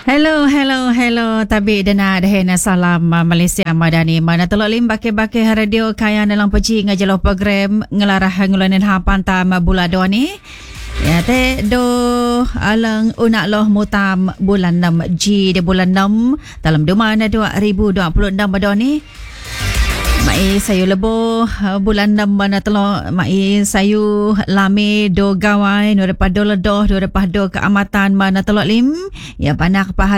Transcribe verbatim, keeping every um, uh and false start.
Hello, hello, hello. Tabi dana dahena salam uh, Malaysia Madani. Mana telok lim bake-bake radio kaya dalam peci ngajalo program ngelarah ngulanin hapan tam bulan do ni. Ya te do alang unak loh mutam bulan enam G di bulan enam dalam Dumana dua ribu dua puluh enam do ni. Mai sayu lebo uh, bulan enam mana telok mai sayu lame do gawai no depa do ledoh do depa do keamatan mana telok lim ya panak pahar